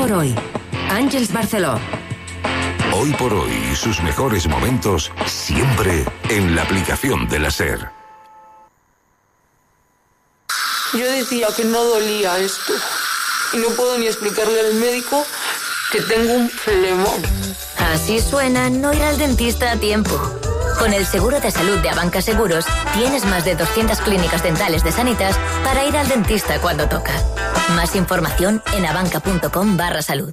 por hoy. Àngels Barceló. Hoy por hoy y sus mejores momentos siempre en la aplicación de la SER. Yo decía que no dolía esto y no puedo ni explicarle al médico que tengo un flemón. Así suena no ir al dentista a tiempo. Con el seguro de salud de Abanca Seguros tienes más de 200 clínicas dentales de Sanitas para ir al dentista cuando toca. Más información en abanca.com/salud.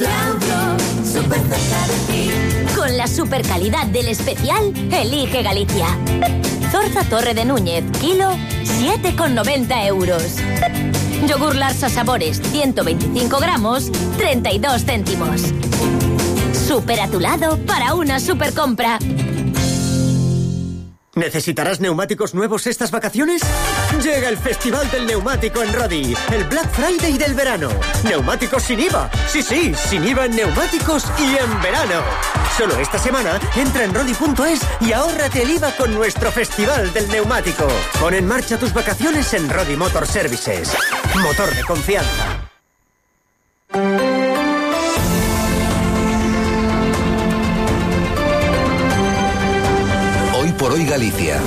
Con la supercalidad del especial, elige Galicia. Zorza Torre de Núñez, kilo, 7,90 euros. Yogur Larsa Sabores, 125 gramos, 32 céntimos. Súper a tu lado para una super compra. ¿Necesitarás neumáticos nuevos estas vacaciones? Llega el Festival del Neumático en Rodi, el Black Friday del verano. Neumáticos sin IVA. Sí, sin IVA en neumáticos y en verano. Solo esta semana entra en rodi.es y ahórrate el IVA con nuestro Festival del Neumático. Pon en marcha tus vacaciones en Rodi Motor Services. Motor de confianza. Por hoy Galicia.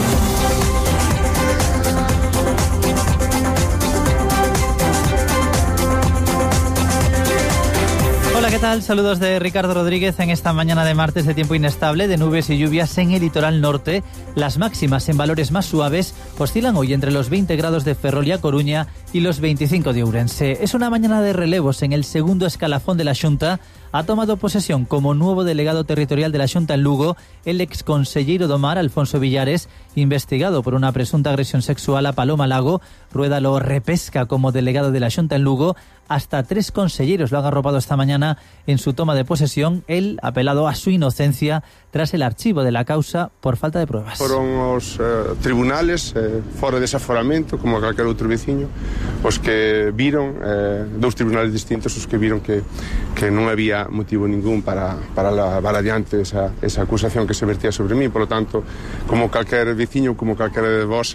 Hola, ¿qué tal? Saludos de Ricardo Rodríguez en esta mañana de martes de tiempo inestable, de nubes y lluvias en el litoral norte. Las máximas en valores más suaves oscilan hoy entre los 20 grados de Ferrol y A Coruña y los 25 de Ourense. Es una mañana de relevos en el segundo escalafón de la Xunta. Ha tomado posesión como nuevo delegado territorial de la Xunta en Lugo el exconselleiro do Mar, Alfonso Villares, investigado por una presunta agresión sexual a Paloma Lago. Rueda lo repesca como delegado de la Xunta en Lugo. Hasta 3 conselleros lo han arropado esta mañana en su toma de posesión. Él ha apelado a su inocencia tras el archivo de la causa por falta de pruebas. Foron os tribunales, fora de desaforamento, como calquer outro veciño, os que viron, dous tribunales distintos, os que viron que non había motivo ningún para levar adiante esa acusación que se vertía sobre mí. Por lo tanto, como calquer veciño, como calquer de vos,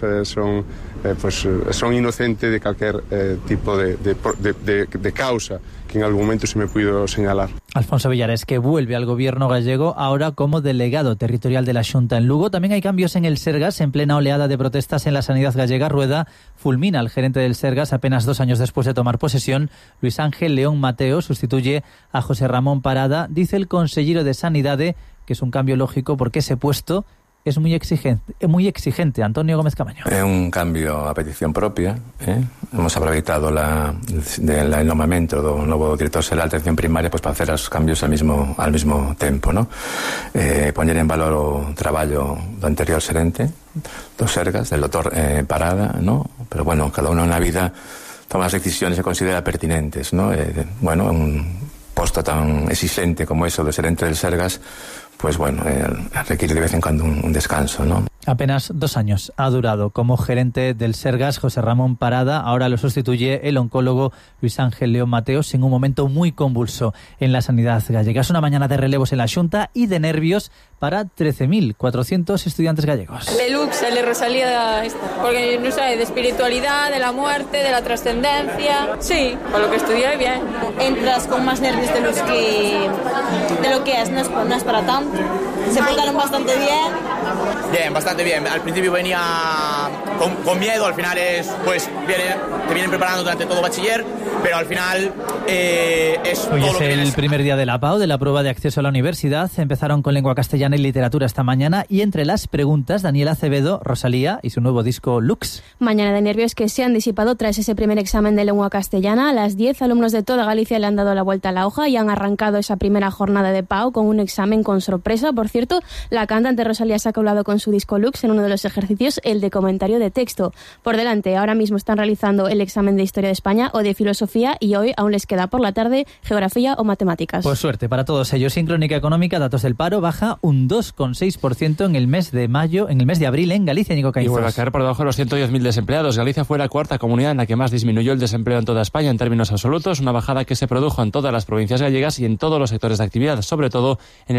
son inocente de calquer tipo de causa que en algún momento se me pudo señalar. Alfonso Villares, que vuelve al gobierno gallego ahora como delegado territorial de la Xunta en Lugo. También hay cambios en el Sergas. En plena oleada de protestas en la sanidad gallega, Rueda fulmina al gerente del Sergas apenas 2 años después de tomar posesión. Luis Ángel León Mateo sustituye a José Ramón Parada. Dice el consellero de Sanidade que es un cambio lógico porque ese puesto es muy exigente. Antonio Gómez Camaño. É un cambio a petición propia. Hemos aproveitado el nomamento do novo director xeral de atención primaria para hacer os cambios al mismo tempo, ¿no? Poñer en valor o traballo do anterior xerente do Sergas, del doctor Parada, ¿no? Pero bueno, cada uno na vida toma as decisiones que considera pertinentes, ¿no? Un posto tan exigente como eso de xerente del Sergas, pues bueno, requiere de vez en cuando un descanso, ¿no? Apenas 2 años ha durado como gerente del Sergas José Ramón Parada. Ahora lo sustituye el oncólogo Luis Ángel León Mateos en un momento muy convulso en la sanidad gallega. Es una mañana de relevos en la Xunta y de nervios para 13.400 estudiantes gallegos. Deluxe, le resalía esto, porque no sé, de espiritualidad, de la muerte, de la trascendencia. Sí, para lo que estudié bien. Entras con más nervios de lo que es, no es para tanto. Se portaron bastante bien. Bien, bastante bien. Al principio venía con miedo, al final te vienen preparando durante todo bachiller, pero al final es hoy todo es lo que el primer día de la PAU, de la prueba de acceso a la universidad. Empezaron con lengua castellana y literatura esta mañana, y entre las preguntas, Daniela Acevedo, Rosalía y su nuevo disco Lux. Mañana de nervios que se han disipado tras ese primer examen de lengua castellana. A las 10 alumnos de toda Galicia le han dado la vuelta a la hoja y han arrancado esa primera jornada de PAU con un examen con sorpresa. Por cierto, la cantante Rosalía se ha colado con su disco Lux en uno de los ejercicios, el de comentario de texto. Por delante, ahora mismo están realizando el examen de Historia de España o de Filosofía, y hoy aún les queda por la tarde Geografía o Matemáticas. Pues suerte para todos ellos. Sin crónica económica, datos del paro, baja un 2,6% en el mes de abril en Galicia. Nico Caizos. Y vuelve a caer por debajo de los 110.000 desempleados. Galicia fue la cuarta comunidad en la que más disminuyó el desempleo en toda España en términos absolutos, una bajada que se produjo en todas las provincias gallegas y en todos los sectores de actividad, sobre todo en el servicio.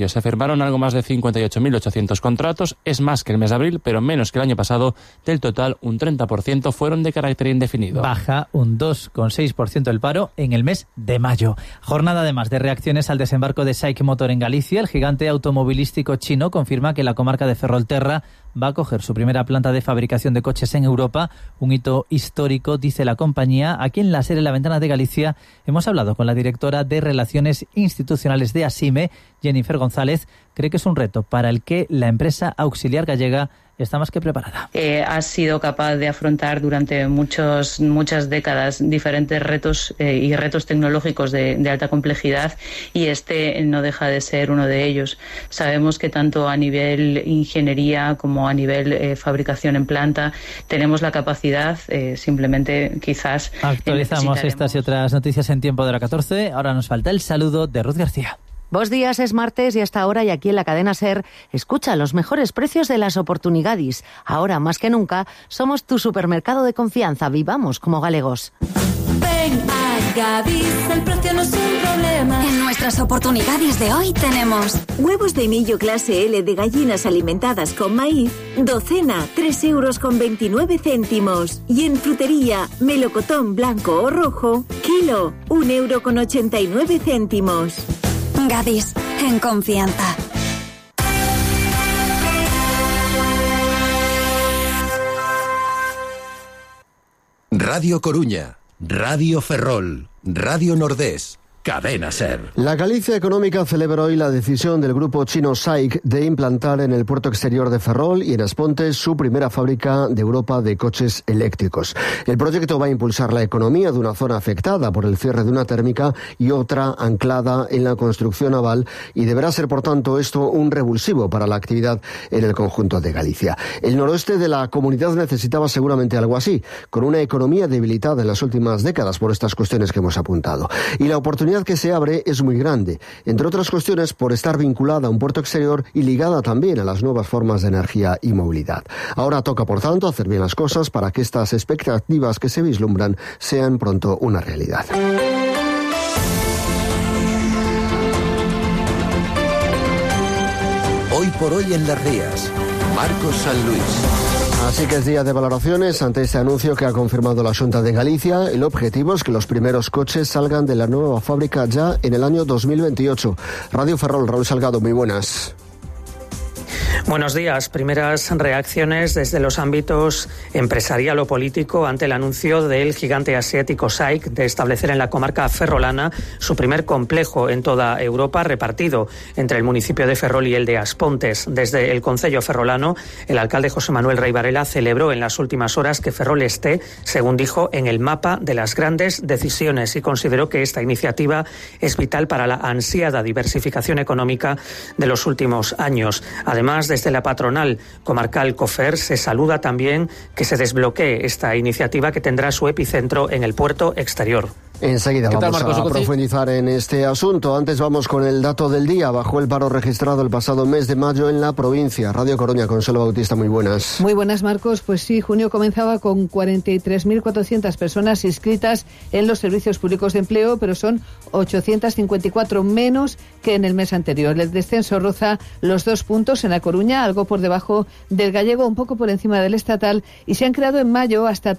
inicio. Se firmaron algo más de 58.800 contratos, es más que el mes de abril, pero menos que el año pasado. Del total, un 30% fueron de carácter indefinido. Baja un 2,6% el paro en el mes de mayo. Jornada además de reacciones al desembarco de SAIC Motor en Galicia. El gigante automovilístico chino confirma que la comarca de Ferrolterra va a coger su primera planta de fabricación de coches en Europa, un hito histórico, dice la compañía. Aquí en la serie La Ventana de Galicia hemos hablado con la directora de Relaciones Institucionales de ASIME, Jennifer González. Cree que es un reto para el que la empresa auxiliar gallega está más que preparada. Ha sido capaz de afrontar durante muchas décadas diferentes retos y retos tecnológicos de alta complejidad, y este no deja de ser uno de ellos. Sabemos que tanto a nivel ingeniería como a nivel fabricación en planta tenemos la capacidad, simplemente quizás... Actualizamos estas y otras noticias en tiempo de la 14. Ahora nos falta el saludo de Ruth García. Buenos días, es martes y hasta ahora y aquí en la cadena SER escucha los mejores precios de las oportunidades. Ahora más que nunca somos tu supermercado de confianza. Vivamos como galegos. Ven a Gadis, el precio no es un problema. En nuestras oportunidades de hoy tenemos huevos de millo clase L de gallinas alimentadas con maíz, docena 3,29 €. Y en frutería, melocotón blanco o rojo, kilo 1,89 €. Gadis, en confianza. Radio Coruña, Radio Ferrol, Radio Nordés, Cadena SER. La Galicia Económica celebra hoy la decisión del grupo chino SAIC de implantar en el puerto exterior de Ferrol y en Aspontes su primera fábrica de Europa de coches eléctricos. El proyecto va a impulsar la economía de una zona afectada por el cierre de una térmica y otra anclada en la construcción naval, y deberá ser, por tanto, esto un revulsivo para la actividad en el conjunto de Galicia. El noroeste de la comunidad necesitaba seguramente algo así, con una economía debilitada en las últimas décadas por estas cuestiones que hemos apuntado. Y la oportunidad que se abre es muy grande, entre otras cuestiones por estar vinculada a un puerto exterior y ligada también a las nuevas formas de energía y movilidad. Ahora toca, por tanto, hacer bien las cosas para que estas expectativas que se vislumbran sean pronto una realidad. Hoy por hoy en Las Rías, Marcos San Luis. Así que es día de valoraciones ante este anuncio que ha confirmado la Xunta de Galicia. El objetivo es que los primeros coches salgan de la nueva fábrica ya en el año 2028. Radio Ferrol, Raúl Salgado, muy buenas. Buenos días. Primeras reacciones desde los ámbitos empresarial o político ante el anuncio del gigante asiático SAIC de establecer en la comarca ferrolana su primer complejo en toda Europa, repartido entre el municipio de Ferrol y el de Aspontes. Desde el concello ferrolano, el alcalde José Manuel Rey Varela celebró en las últimas horas que Ferrol esté, según dijo, en el mapa de las grandes decisiones, y consideró que esta iniciativa es vital para la ansiada diversificación económica de los últimos años. Además, desde la patronal comarcal COFER se saluda también que se desbloquee esta iniciativa que tendrá su epicentro en el puerto exterior. Enseguida vamos a profundizar en este asunto. Antes vamos con el dato del día. Bajó el paro registrado el pasado mes de mayo en la provincia. Radio Coruña, Consuelo Bautista, muy buenas. Muy buenas, Marcos. Pues sí, junio comenzaba con 43.400 personas inscritas en los servicios públicos de empleo, pero son 854 menos que en el mes anterior. El descenso roza los 2 puntos en La Coruña, algo por debajo del gallego, un poco por encima del estatal, y se han creado en mayo hasta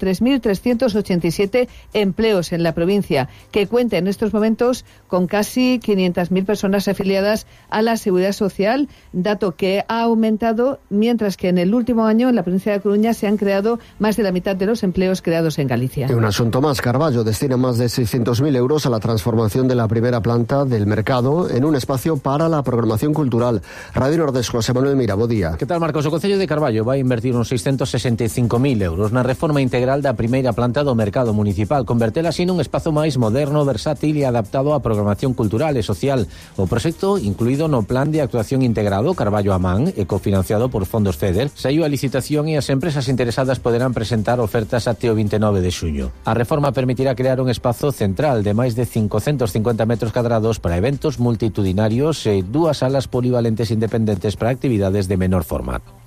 3.387 empleos en la provincia, que cuenta en estos momentos con casi 500.000 personas afiliadas a la Seguridad Social, dato que ha aumentado, mientras que en el último año en la provincia de Coruña se han creado más de la mitad de los empleos creados en Galicia. Un asunto más. Carballo destina más de 600.000 euros a la transformación de la primera planta del mercado en un espacio para la programación cultural. Radio Nordés, José Manuel Mira, bo día. Que tal, Marcos? O Concello de Carballo vai invertir uns 665.000 euros na reforma integral da primeira planta do mercado municipal, convertela así nun espazo máis moderno, versátil e adaptado á programación cultural e social. O proxecto, incluído no Plan de Actuación Integrado Carballo a Man e cofinanciado por fondos FEDER, saiu a licitación e as empresas interesadas poderán presentar ofertas até o 29 de xuño. A reforma permitirá crear un espazo central de máis de 550 metros cadrados para eventos multitudinarios e 2 salas polivalentes independentes para actividades de menor formato.